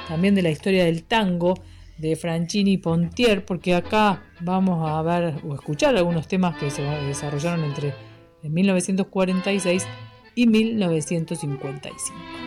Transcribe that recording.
también de la historia del tango de Franchini y Pontier, porque acá vamos a ver o escuchar algunos temas que se desarrollaron entre 1946 y 1955.